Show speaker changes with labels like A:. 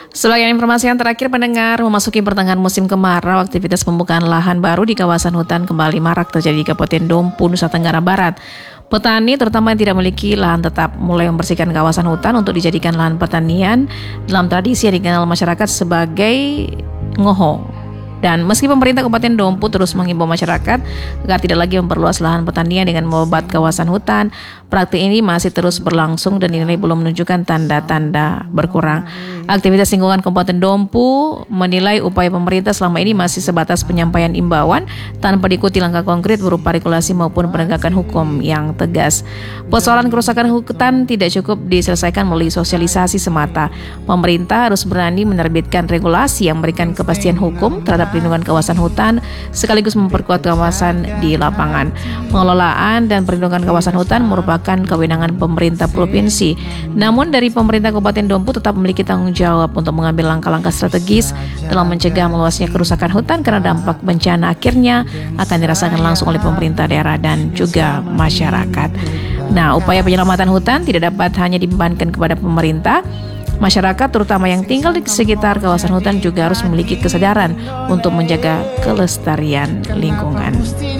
A: Sebagai informasi yang terakhir pendengar, memasuki pertengahan musim kemarau, aktivitas pembukaan lahan baru di kawasan hutan kembali marak terjadi di Kabupaten Dompu, Nusa Tenggara Barat. Petani terutama yang tidak memiliki lahan tetap mulai membersihkan kawasan hutan untuk dijadikan lahan pertanian dalam tradisi yang dikenal masyarakat sebagai ngoho. Dan meski pemerintah Kabupaten Dompu terus menghimbau masyarakat agar tidak lagi memperluas lahan pertanian dengan membabat kawasan hutan, praktik ini masih terus berlangsung dan dinilai belum menunjukkan tanda-tanda berkurang. Aktivitas lingkungan Kabupaten Dompu menilai upaya pemerintah selama ini masih sebatas penyampaian imbauan tanpa diikuti langkah konkret berupa regulasi maupun penegakan hukum yang tegas. Persoalan kerusakan hutan tidak cukup diselesaikan melalui sosialisasi semata. Pemerintah harus berani menerbitkan regulasi yang memberikan kepastian hukum terhadap perlindungan kawasan hutan sekaligus memperkuat kawasan di lapangan. Pengelolaan dan perlindungan kawasan hutan merupakan kewenangan pemerintah provinsi. Namun dari pemerintah Kabupaten Dompu tetap memiliki tanggung jawab untuk mengambil langkah-langkah strategis dalam mencegah meluasnya kerusakan hutan karena dampak bencana akhirnya akan dirasakan langsung oleh pemerintah daerah dan juga masyarakat. Nah, upaya penyelamatan hutan tidak dapat hanya dibebankan kepada pemerintah. Masyarakat terutama yang tinggal di sekitar kawasan hutan juga harus memiliki kesadaran untuk menjaga kelestarian lingkungan.